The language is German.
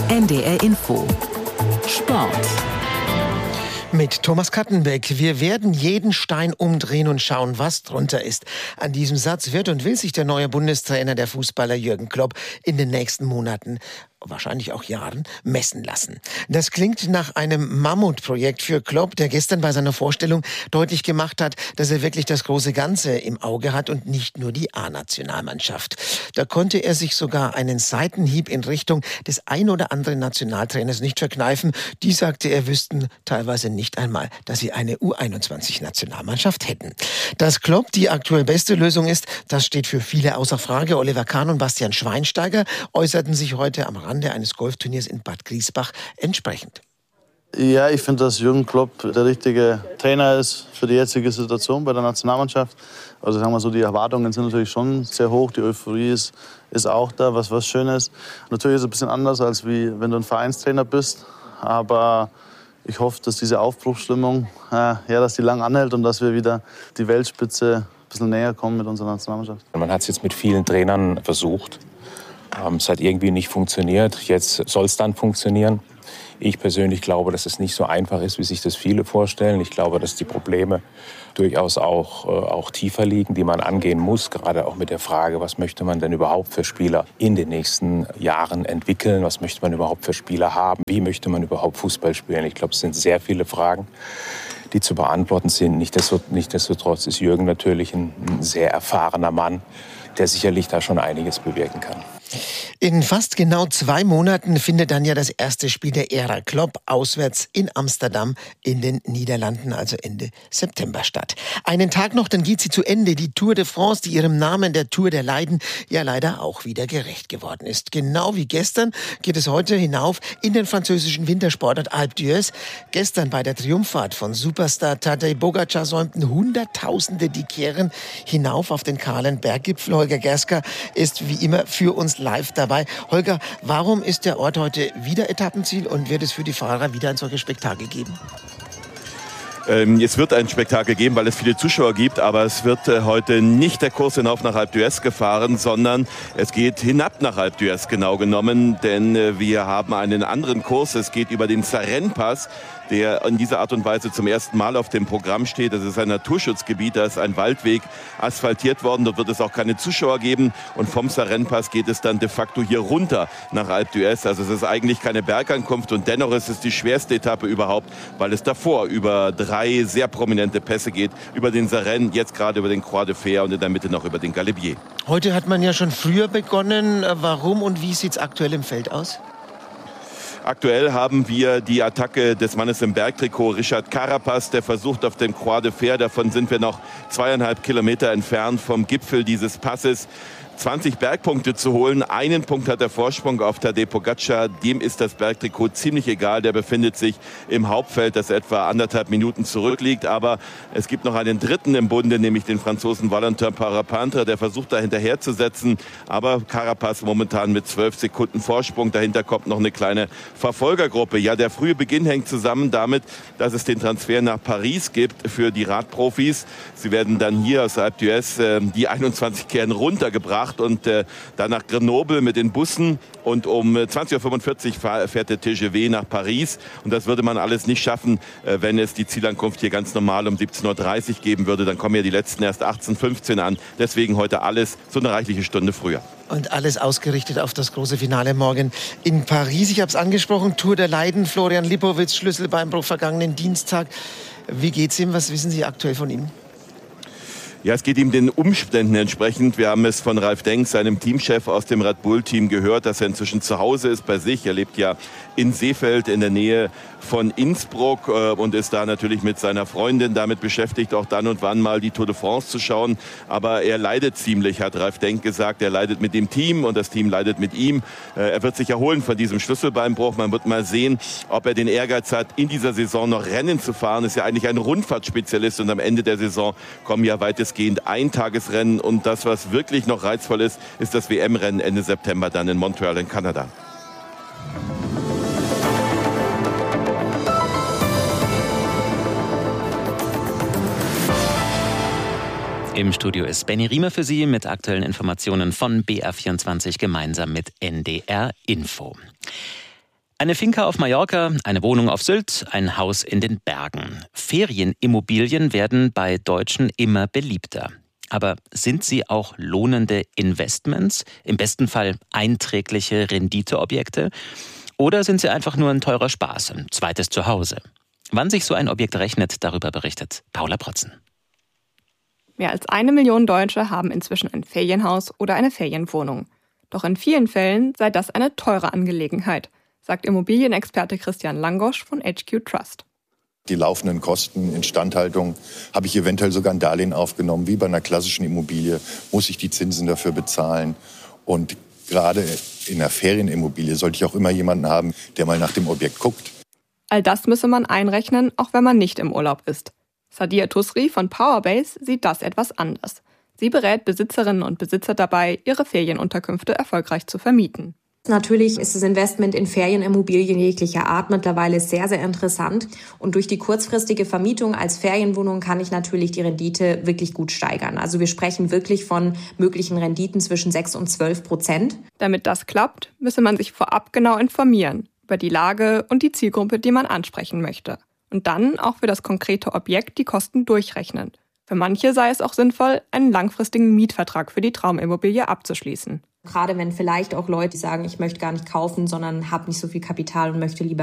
NDR Info. Sport. Mit Thomas Kattenbeck. Wir werden jeden Stein umdrehen und schauen, was drunter ist. An diesem Satz wird und will sich der neue Bundestrainer der Fußballer Jürgen Klopp in den nächsten Monaten, wahrscheinlich auch Jahren, messen lassen. Das klingt nach einem Mammutprojekt für Klopp, der gestern bei seiner Vorstellung deutlich gemacht hat, dass er wirklich das große Ganze im Auge hat und nicht nur die A-Nationalmannschaft. Da konnte er sich sogar einen Seitenhieb in Richtung des ein oder anderen Nationaltrainers nicht verkneifen. Die, sagte er, wüssten teilweise nicht einmal, dass sie eine U21-Nationalmannschaft hätten. Dass Klopp die aktuell beste Lösung ist, das steht für viele außer Frage. Oliver Kahn und Bastian Schweinsteiger äußerten sich heute am Rande eines Golfturniers in Bad Griesbach entsprechend. Ja, ich finde, dass Jürgen Klopp der richtige Trainer ist für die jetzige Situation bei der Nationalmannschaft. Also sagen wir so, die Erwartungen sind natürlich schon sehr hoch, die Euphorie ist auch da, was schön ist. Natürlich ist es ein bisschen anders, als wie wenn du ein Vereinstrainer bist, aber ich hoffe, dass diese Aufbruchsstimmung, dass die lang anhält und dass wir wieder die Weltspitze ein bisschen näher kommen mit unserer Nationalmannschaft. Man hat es jetzt mit vielen Trainern versucht. Es hat irgendwie nicht funktioniert. Jetzt soll es dann funktionieren. Ich persönlich glaube, dass es nicht so einfach ist, wie sich das viele vorstellen. Ich glaube, dass die Probleme durchaus auch tiefer liegen, die man angehen muss. Gerade auch mit der Frage, was möchte man denn überhaupt für Spieler in den nächsten Jahren entwickeln? Was möchte man überhaupt für Spieler haben? Wie möchte man überhaupt Fußball spielen? Ich glaube, es sind sehr viele Fragen, die zu beantworten sind. Nichtsdestotrotz ist Jürgen natürlich ein sehr erfahrener Mann, der sicherlich da schon einiges bewirken kann. In fast genau 2 Monaten findet dann ja das erste Spiel der Ära Klopp auswärts in Amsterdam in den Niederlanden, also Ende September statt. Einen Tag noch, dann geht sie zu Ende, die Tour de France, die ihrem Namen der Tour der Leiden ja leider auch wieder gerecht geworden ist. Genau wie gestern geht es heute hinauf in den französischen Wintersportort Alpe d'Huez. Gestern bei der Triumphfahrt von Superstar Tadej Pogačar säumten Hunderttausende die Kehren hinauf auf den kahlen Berggipfel. Holger Gerska ist wie immer für uns live dabei. Holger, warum ist der Ort heute wieder Etappenziel und wird es für die Fahrer wieder ein solches Spektakel geben? Es wird ein Spektakel geben, weil es viele Zuschauer gibt, aber es wird heute nicht der Kurs hinauf nach Alpe d'Huez gefahren, sondern es geht hinab nach Alpe d'Huez genau genommen, denn wir haben einen anderen Kurs. Es geht über den Sarenne-Pass, der in dieser Art und Weise zum ersten Mal auf dem Programm steht. Das ist ein Naturschutzgebiet, da ist ein Waldweg asphaltiert worden. Dort wird es auch keine Zuschauer geben. Und vom Sarenne-Pass geht es dann de facto hier runter nach Alpe d'Huez. Also es ist eigentlich keine Bergankunft und dennoch ist es die schwerste Etappe überhaupt, weil es davor über 3 sehr prominente Pässe geht. Über den Sarenne, jetzt gerade über den Croix de Fer und in der Mitte noch über den Galibier. Heute hat man ja schon früher begonnen. Warum und wie sieht es aktuell im Feld aus? Aktuell haben wir die Attacke des Mannes im Bergtrikot, Richard Carapaz, der versucht auf dem Croix de Fer. Davon sind wir noch 2,5 Kilometer entfernt vom Gipfel dieses Passes. 20 Bergpunkte zu holen. 1 Punkt hat der Vorsprung auf Tadej Pogačar. Dem ist das Bergtrikot ziemlich egal. Der befindet sich im Hauptfeld, das etwa 1,5 Minuten zurückliegt. Aber es gibt noch einen dritten im Bunde, nämlich den Franzosen Valentin Parapintre. Der versucht da hinterherzusetzen. Aber Carapaz momentan mit 12 Sekunden Vorsprung. Dahinter kommt noch eine kleine Verfolgergruppe. Ja, der frühe Beginn hängt zusammen damit, dass es den Transfer nach Paris gibt für die Radprofis. Sie werden dann hier aus Alpe d'Huez die 21 Kehren runtergebracht und dann nach Grenoble mit den Bussen und um 20.45 Uhr fährt der TGV nach Paris und das würde man alles nicht schaffen, wenn es die Zielankunft hier ganz normal um 17.30 Uhr geben würde, dann kommen ja die letzten erst 18:15 an, deswegen heute alles so eine reichliche Stunde früher. Und alles ausgerichtet auf das große Finale morgen in Paris. Ich habe es angesprochen, Tour der Leiden, Florian Lipowitz, Schlüsselbeinbruch vergangenen Dienstag. Wie geht's ihm? Was wissen Sie aktuell von ihm? Ja, es geht ihm den Umständen entsprechend. Wir haben es von Ralf Denk, seinem Teamchef aus dem Red Bull-Team, gehört, dass er inzwischen zu Hause ist bei sich. Er lebt ja in Seefeld in der Nähe von Innsbruck und ist da natürlich mit seiner Freundin damit beschäftigt, auch dann und wann mal die Tour de France zu schauen. Aber er leidet ziemlich, hat Ralf Denk gesagt. Er leidet mit dem Team und das Team leidet mit ihm. Er wird sich erholen von diesem Schlüsselbeinbruch. Man wird mal sehen, ob er den Ehrgeiz hat, in dieser Saison noch Rennen zu fahren. Ist ja eigentlich ein Rundfahrtsspezialist und am Ende der Saison kommen ja weitestgehend Eintagesrennen. Und das, was wirklich noch reizvoll ist, ist das WM-Rennen Ende September dann in Montreal in Kanada. Im Studio ist Benny Riemer für Sie mit aktuellen Informationen von BR24 gemeinsam mit NDR Info. Eine Finca auf Mallorca, eine Wohnung auf Sylt, ein Haus in den Bergen. Ferienimmobilien werden bei Deutschen immer beliebter. Aber sind sie auch lohnende Investments? Im besten Fall einträgliche Renditeobjekte? Oder sind sie einfach nur ein teurer Spaß, ein zweites Zuhause? Wann sich so ein Objekt rechnet, darüber berichtet Paula Protzen. Mehr als 1 Million Deutsche haben inzwischen ein Ferienhaus oder eine Ferienwohnung. Doch in vielen Fällen sei das eine teure Angelegenheit, sagt Immobilienexperte Christian Langosch von HQ Trust. Die laufenden Kosten, Instandhaltung, habe ich eventuell sogar ein Darlehen aufgenommen, wie bei einer klassischen Immobilie, muss ich die Zinsen dafür bezahlen. Und gerade in einer Ferienimmobilie sollte ich auch immer jemanden haben, der mal nach dem Objekt guckt. All das müsse man einrechnen, auch wenn man nicht im Urlaub ist. Sadia Tusri von Powerbase sieht das etwas anders. Sie berät Besitzerinnen und Besitzer dabei, ihre Ferienunterkünfte erfolgreich zu vermieten. Natürlich ist das Investment in Ferienimmobilien jeglicher Art mittlerweile sehr, sehr interessant. Und durch die kurzfristige Vermietung als Ferienwohnung kann ich natürlich die Rendite wirklich gut steigern. Also wir sprechen wirklich von möglichen Renditen zwischen 6 und 12%. Damit das klappt, müsse man sich vorab genau informieren über die Lage und die Zielgruppe, die man ansprechen möchte. Und dann auch für das konkrete Objekt die Kosten durchrechnen. Für manche sei es auch sinnvoll, einen langfristigen Mietvertrag für die Traumimmobilie abzuschließen. Gerade wenn vielleicht auch Leute sagen, ich möchte gar nicht kaufen, sondern habe nicht so viel Kapital und möchte lieber